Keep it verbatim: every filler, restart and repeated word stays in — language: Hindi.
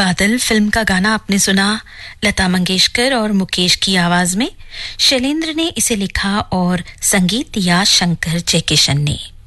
बादल फिल्म का गाना आपने सुना लता मंगेशकर और मुकेश की आवाज में। शैलेंद्र ने इसे लिखा और संगीत दिया शंकर जयकिशन ने।